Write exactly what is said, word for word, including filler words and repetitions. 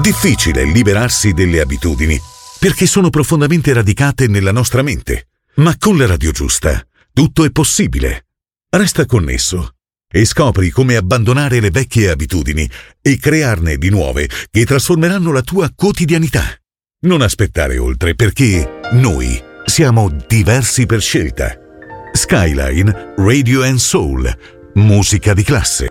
Difficile liberarsi delle abitudini, perché sono profondamente radicate nella nostra mente. Ma con la radio giusta, tutto è possibile. Resta connesso e scopri come abbandonare le vecchie abitudini e crearne di nuove che trasformeranno la tua quotidianità. Non aspettare oltre, perché noi siamo diversi per scelta. Skyline Radio and Soul, musica di classe.